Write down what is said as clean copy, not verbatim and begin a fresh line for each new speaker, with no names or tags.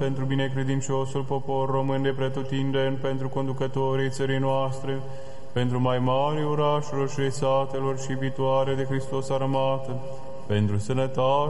pentru binecredinciosul popor român de pretutindeni, pentru conducătorii țării noastre, pentru mai mari orașelor și satelor și viitoare de Hristos armată, pentru sănătate